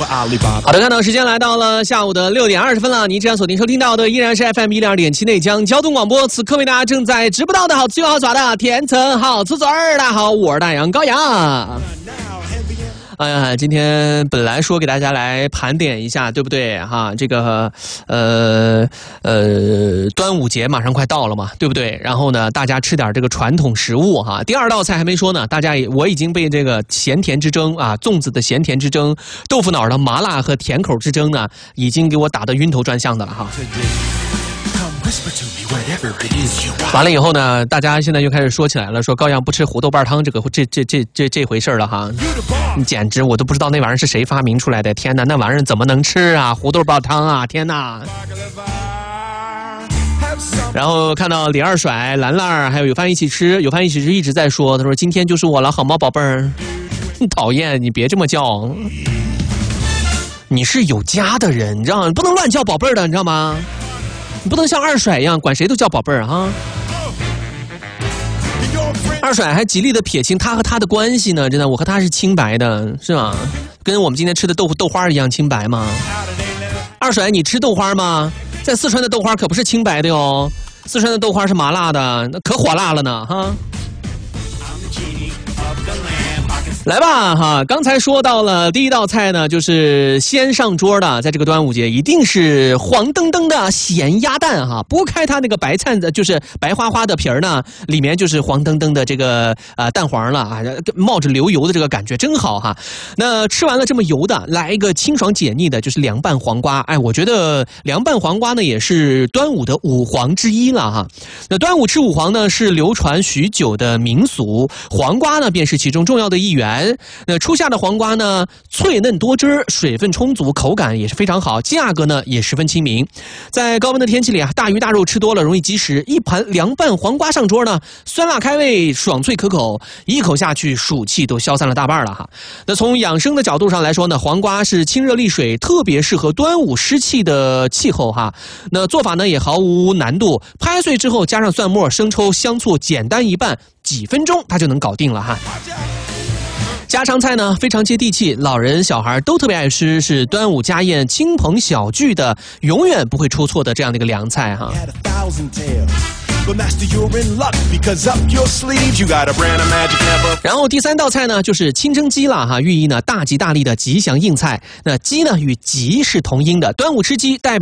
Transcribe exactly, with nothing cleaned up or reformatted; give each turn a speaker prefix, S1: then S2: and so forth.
S1: 好的，看到时间来到了下午的六点二十分了，您这样锁定收听到的依然是 F M 一零二点七内江交通广播，此刻为大家正在直播到的好吃又好耍的甜橙好吃嘴儿，大家好，我是大杨高阳。哎呀，今天本来说给大家来盘点一下，对不对哈？这个呃呃，端午节马上快到了嘛，对不对？然后呢，大家吃点这个传统食物哈。第二道菜还没说呢，大家也我已经被这个咸甜之争啊，粽子的咸甜之争，豆腐脑的麻辣和甜口之争呢，已经给我打得晕头转向的了哈。完了以后呢，大家现在就开始说起来了，说高阳不吃胡豆瓣汤这个这这这这这回事了哈。简直我都不知道那玩意儿是谁发明出来的，天哪，那玩意儿怎么能吃啊？胡豆瓣汤啊，天哪！然后看到李二甩、兰兰还有有饭一起吃，有饭一起吃一直在说，他说今天就是我了，好吗，宝贝儿？讨厌，你别这么叫，你是有家的人，你知道吗？你不能乱叫宝贝儿的，你知道吗？你不能像二甩一样管谁都叫宝贝儿啊！二甩还极力的撇清他和他的关系呢，真的，我和他是清白的，是吗？跟我们今天吃的豆腐豆花一样清白吗？二甩，你吃豆花吗？在四川的豆花可不是清白的哟，四川的豆花是麻辣的，那可火辣了呢，哈。来吧哈，刚才说到了第一道菜呢，就是先上桌的，在这个端午节一定是黄澄澄的咸鸭蛋哈，剥开它那个白菜的，就是白花花的皮儿呢，里面就是黄澄澄的这个呃蛋黄了啊，冒着流油的这个感觉真好哈。那吃完了这么油的，来一个清爽解腻的，就是凉拌黄瓜。哎，我觉得凉拌黄瓜呢也是端午的五黄之一了哈。那端午吃五黄呢是流传许久的民俗，黄瓜呢便是其中重要的一员。那初夏的黄瓜呢，脆嫩多汁，水分充足，口感也是非常好，价格呢也十分亲民。在高温的天气里啊，大鱼大肉吃多了容易积食，一盘凉拌黄瓜上桌呢，酸辣开胃，爽脆可口，一口下去暑气都消散了大半了哈。那从养生的角度上来说呢，黄瓜是清热利水，特别适合端午湿气的气候哈。那做法呢也毫无难度，拍碎之后加上蒜末、生抽、香醋，简单一拌，几分钟它就能搞定了哈。家常菜呢非常接地气，老人小孩都特别爱吃，是端午家宴亲朋小聚的永远不会出错的这样的一个凉菜哈。然后第三道菜呢就是清蒸鸡了哈，寓意呢大吉大利的吉祥应菜。那鸡呢与吉是同音的，端午吃鸡代表